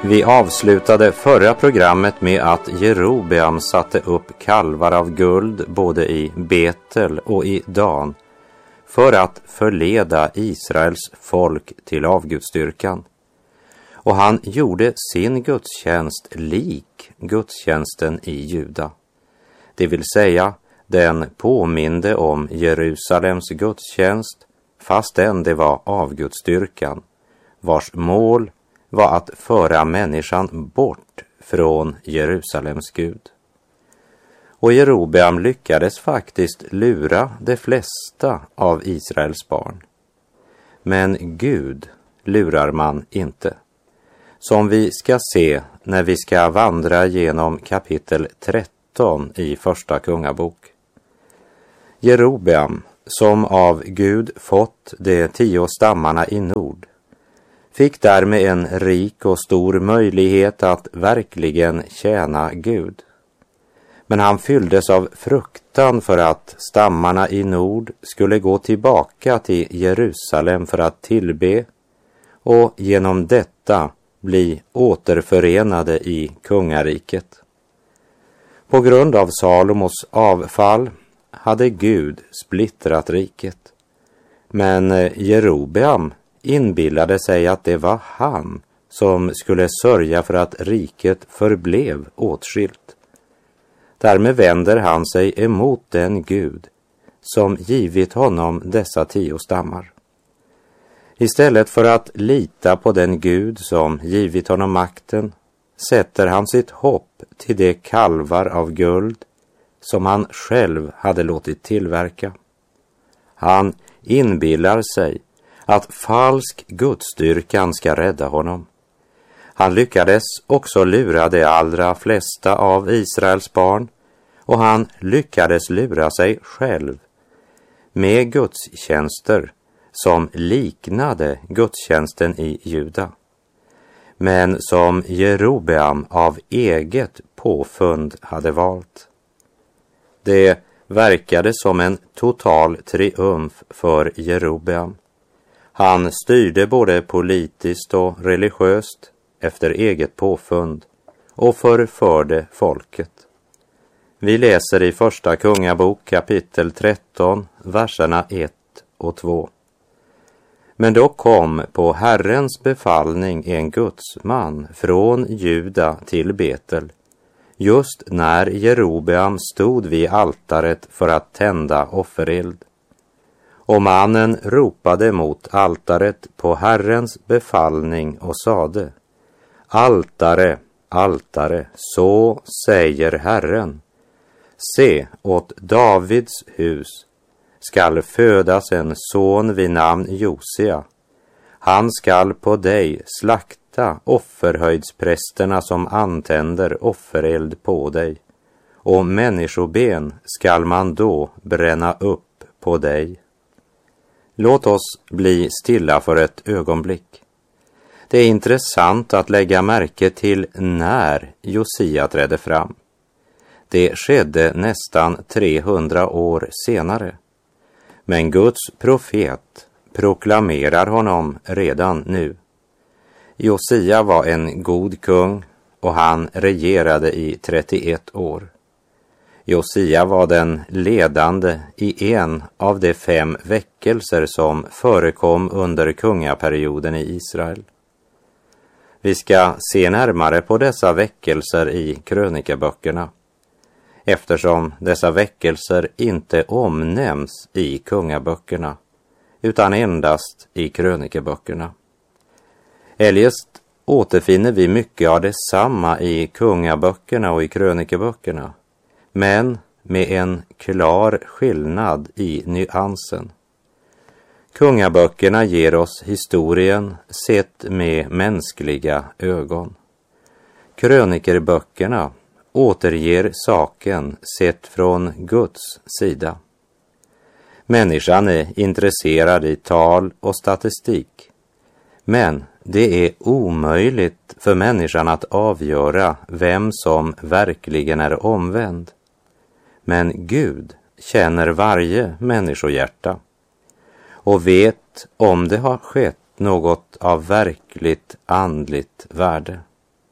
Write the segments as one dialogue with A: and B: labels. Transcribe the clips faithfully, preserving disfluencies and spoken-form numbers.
A: Vi avslutade förra programmet med att Jerobeam satte upp kalvar av guld både i Betel och i Dan för att förleda Israels folk till avgudsdyrkan. Och han gjorde sin gudstjänst lik gudstjänsten i Juda. Det vill säga, den påminde om Jerusalems gudstjänst fastän det var avgudsdyrkan, vars mål var att föra människan bort från Jerusalems Gud. Och Jerobeam lyckades faktiskt lura de flesta av Israels barn. Men Gud lurar man inte. Som vi ska se när vi ska vandra genom kapitel tretton i första kungabok. Jerobeam, som av Gud fått de tio stammarna i nord, fick därmed en rik och stor möjlighet att verkligen tjäna Gud. Men han fylldes av fruktan för att stammarna i nord skulle gå tillbaka till Jerusalem för att tillbe och genom detta bli återförenade i kungariket. På grund av Salomos avfall hade Gud splittrat riket. Men Jerobeam inbillade sig att det var han som skulle sörja för att riket förblev åtskilt. Därmed vänder han sig emot den Gud som givit honom dessa tio stammar. Istället för att lita på den Gud som givit honom makten sätter han sitt hopp till de kalvar av guld som han själv hade låtit tillverka. Han inbillar sig att falsk gudsdyrkan ska rädda honom. Han lyckades också lura de allra flesta av Israels barn, och han lyckades lura sig själv med gudstjänster som liknade gudstjänsten i Juda, men som Jerobeam av eget påfund hade valt. Det verkade som en total triumf för Jerobeam. Han styrde både politiskt och religiöst efter eget påfund och förförde folket. Vi läser i första kungabok kapitel tretton, verserna ett och två. Men då kom på Herrens befallning en gudsman från Juda till Betel, just när Jerobeam stod vid altaret för att tända offereld. Och mannen ropade mot altaret på Herrens befallning och sade: Altare, altare, så säger Herren. Se, åt Davids hus skall födas en son vid namn Josia. Han skall på dig slakta offerhöjdsprästerna som antänder offereld på dig, och människoben skall man då bränna upp på dig. Låt oss bli stilla för ett ögonblick. Det är intressant att lägga märke till när Josia trädde fram. Det skedde nästan trehundra år senare. Men Guds profet proklamerar honom redan nu. Josia var en god kung och han regerade i trettioett år. Josia var den ledande i en av de fem väckelser som förekom under kungaperioden i Israel. Vi ska se närmare på dessa väckelser i krönikeböckerna, eftersom dessa väckelser inte omnämns i kungaböckerna utan endast i krönikeböckerna. Eljest återfinner vi mycket av detsamma i kungaböckerna och i krönikeböckerna, men med en klar skillnad i nyansen. Kungaböckerna ger oss historien sett med mänskliga ögon. Krönikerböckerna återger saken sett från Guds sida. Människan är intresserad i tal och statistik, men det är omöjligt för människan att avgöra vem som verkligen är omvänd. Men Gud känner varje människohjärta och vet om det har skett något av verkligt andligt värde.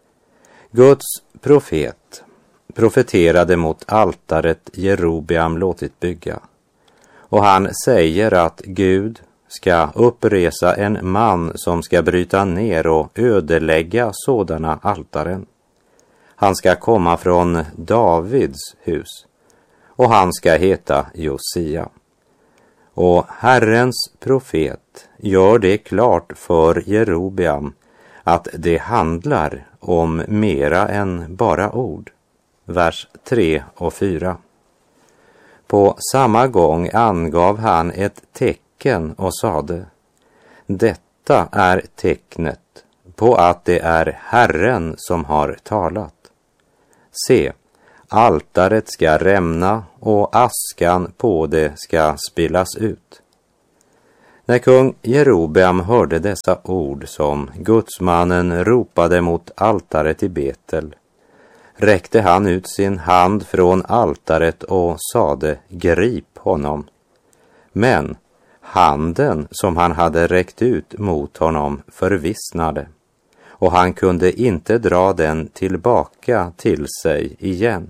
A: Guds profet profeterade mot altaret Jerobeam låtit bygga, och han säger att Gud ska uppresa en man som ska bryta ner och ödelägga sådana altaren. Han ska komma från Davids hus, och han ska heta Josia. Och Herrens profet gör det klart för Jerobeam att det handlar om mera än bara ord. Vers tre och fyra. På samma gång angav han ett tecken och sade: detta är tecknet på att det är Herren som har talat. Se, altaret ska rämna och askan på det ska spillas ut. När kung Jerobeam hörde dessa ord som gudsmannen ropade mot altaret i Betel, räckte han ut sin hand från altaret och sade: grip honom. Men handen som han hade räckt ut mot honom förvissnade, och han kunde inte dra den tillbaka till sig igen.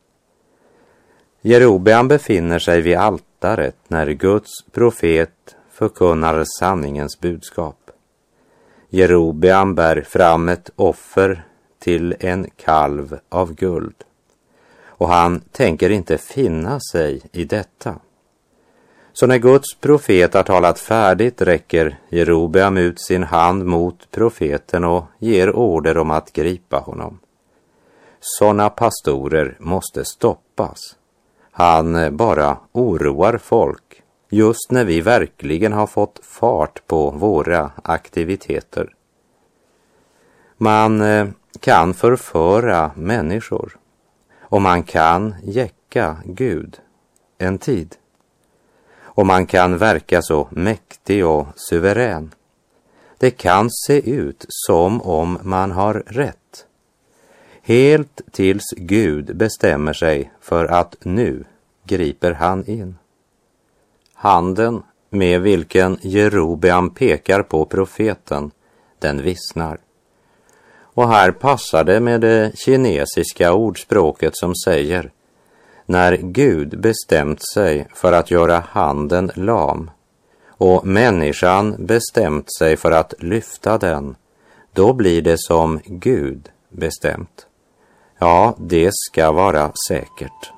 A: Jerobeam befinner sig vid altaret när Guds profet förkunnar sanningens budskap. Jerobeam bär fram ett offer till en kalv av guld, och han tänker inte finna sig i detta. Så när Guds profet har talat färdigt räcker Jerobeam ut sin hand mot profeten och ger order om att gripa honom. Sådana pastorer måste stoppas. Han bara oroar folk just när vi verkligen har fått fart på våra aktiviteter. Man kan förföra människor, och man kan jäcka Gud en tid. Och man kan verka så mäktig och suverän. Det kan se ut som om man har rätt, helt tills Gud bestämmer sig för att nu griper han in. Handen med vilken Jerobeam pekar på profeten, den vissnar. Och här passar det med det kinesiska ordspråket som säger: när Gud bestämt sig för att göra handen lam och människan bestämt sig för att lyfta den, då blir det som Gud bestämt. Ja, det ska vara säkert.